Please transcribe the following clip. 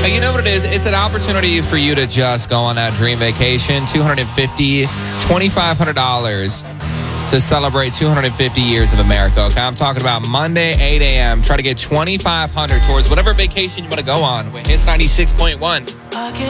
You know what it is? It's an opportunity for you to just go on that dream vacation. $250,000, $2,500 to celebrate 250 years of America. Okay, I'm talking about Monday, 8 a.m. Try to get $2,500 towards whatever vacation you want to go on with Hits 96.1.